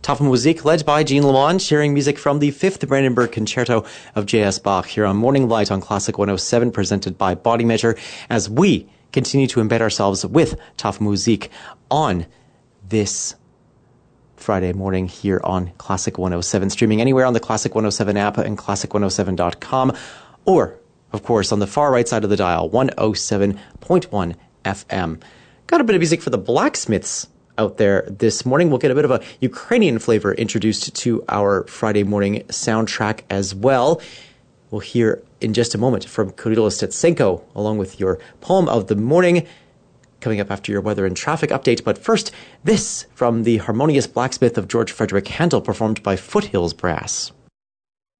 Top Musique, led by Jean Lamont, sharing music from the 5th Brandenburg Concerto of J.S. Bach here on Morning Light on Classic 107, presented by Body Measure, as we continue to embed ourselves with Top Musique on this Friday morning here on Classic 107, streaming anywhere on the Classic 107 app and classic107.com, or, of course, on the far right side of the dial, 107.1 FM. Got a bit of music for the Blacksmiths out there this morning. We'll get a bit of a Ukrainian flavor introduced to our Friday morning soundtrack as well. We'll hear in just a moment from Kirilo Stetsenko, along with your poem of the morning, coming up after your weather and traffic update. But first, this from the Harmonious Blacksmith of George Frederick Handel, performed by Foothills Brass.